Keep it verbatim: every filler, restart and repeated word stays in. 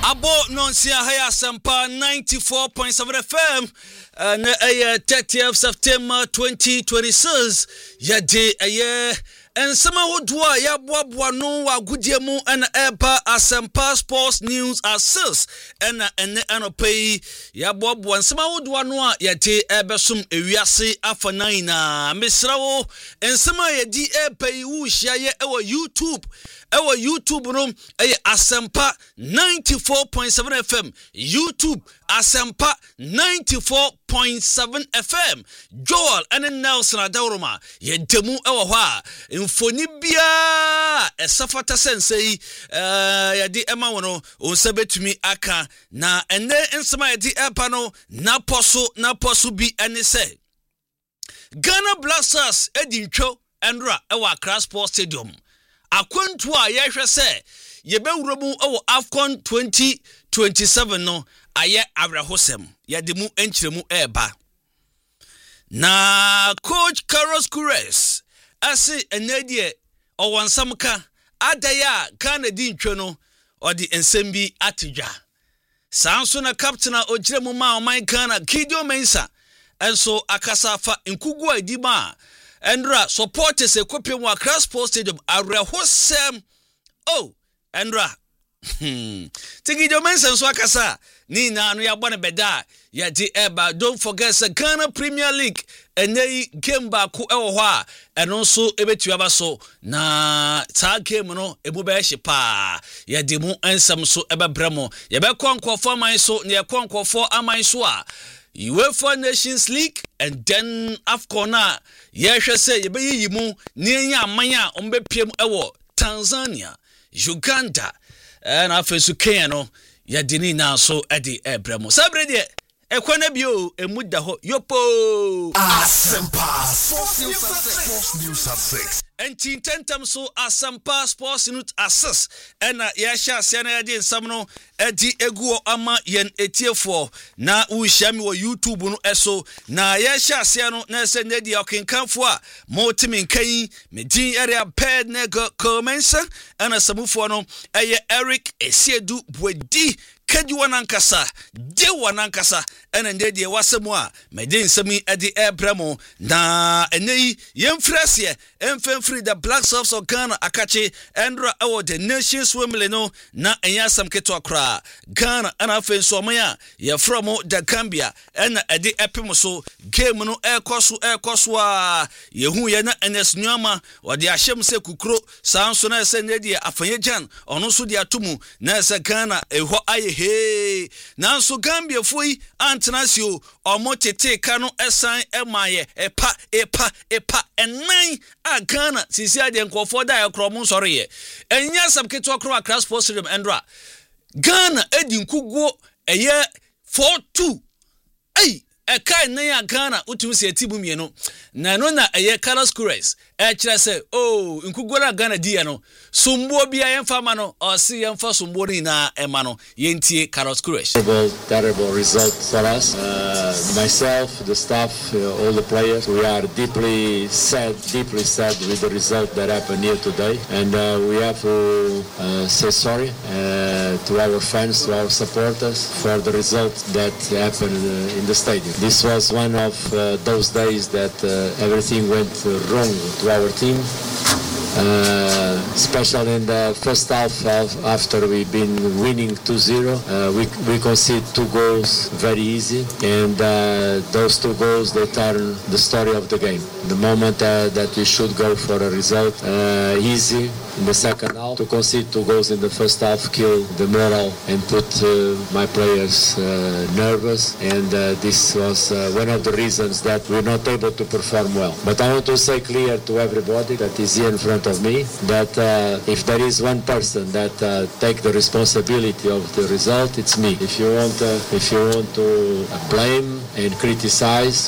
Abo nonsia haya sampa ninety-four point seven F M na uh, thirtieth September twenty twenty-six ya de aye ensema hodwa ya boaboa no wa gudiemu na eba asempa sports news assist na ene anopai ya boaboa ensema hodwa no a ya de ebesum ewiase afa nine na mesrawo ensema ya di epai wu hia ye ewa YouTube ewa YouTube no eye asempa ninety-four point seven F M YouTube asempa ninety-four point seven F M Joel and Nelson Adoroma ye demu ewa hwa mfoni bia esafata sensei eh ya di ema wono onsabetumi aka na ene ensema ya di epa no na poso na poso bi ene se Ghana Blasters edi ntwo enra ewa Accra Sports Stadium akwantu a yehwe se yebewuramu ewo AFCON twenty twenty-seven no aye abrahosem yademu enchiremu eba na coach Carlos Queiroz asi enedie owansamka adaya Ghana di ntwo no odi ensembi atidwa sanso na captain a ogiremu ma oman Ghana Gideon Mensah enso akasafa nkugu adima Endra supporters ekopem wa Accra Sports Stadium arehosem oh Endra hmm Gideon Mensah so akasa ni na anu ya bone beda ya di eba. Don't forget the Ghana Premier League enei game ba ku ewo ho a eno so ebetu aba so na ta game no ebu be hye pa ya di mu ensam so ebebremo ye be konkofo aman so ne ye konkofo aman so a UEFA Nations League and then AFCON na yehwe se ye be yimu ne anya aman a ombe piem ewo Tanzania, Uganda and afensu Kenya no ya dini na so edi ebremo sabre de ekwana bio emuda ho yopo Asempa Sports News at six enti tentam so Asempa Sports News assist ena ya sha sia na edi nsam no edi eguo ama yen etiefo na uhyami wo YouTube no eso na ya sha sia no na se nedi okenkanfo a multimin kan medin area ped nego commensa ena samufo no eye Eric Esiedu Bwedi Kedi wanankasa de wanankasa ena ndedi wasemu a medin nsami edi ebremo na enei yemfrase emfemfri the Black Stars of Ghana akache endra awo the Nations Wembley no na enyasam keto akra Ghana ana afenso amaya ye from the Gambia ena edi epim so game no ekoso ekoso a yehu ye na Enes Nyama wode ahyem se kukuro sanso na se ndedi afanye jan ono so de atomu na se Ghana eho aye he nanso Gambia foi antenasio omotete kanu esan emaye epa epa epa enan a Ghana sisi ade nkofo da ekromu nsore ye enya sabketo akro Accra Sports Stadium endra Ghana edi nkuguo eye four two ei eka enan a Ghana utumi se atibu mienu na no na eye Carlos Queiroz e kire se oh nkuguo na Ghana di ye no sumbo bia yemfa ma no o si yemfa sumbo ni na ema no yentie Carlos Queiroz. Terrible, terrible result for us. Uh, myself, the staff, uh, all the players, we are deeply sad, deeply sad with the result that happened here today, and uh, we have to uh, say sorry uh, to our fans, to our supporters for the result that happened uh, in the stadium. This was one of uh, those days that uh, everything went uh, wrong to our team. Uh, especially in the first half of, after we've been winning two zero, uh, we, we conceded two goals very easy, and uh, those two goals, they turn the story of the game. The moment uh, that we should go for a result uh, easy in the second half, to concede two goals in the first half killed the morale and put uh, my players uh, nervous, and uh, this was uh, one of the reasons that we're not able to perform well. But I want to say clear to everybody that is here in front of me that uh, if there is one person that uh, take the responsibility of the result, it's me. If you want, uh, if you want to blame and criticize,